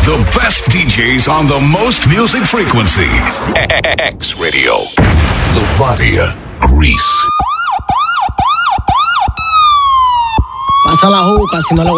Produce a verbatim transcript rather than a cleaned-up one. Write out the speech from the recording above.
The best D Js on the most music frequency. X Radio. Levadia, Greece. Pasa la juca si no le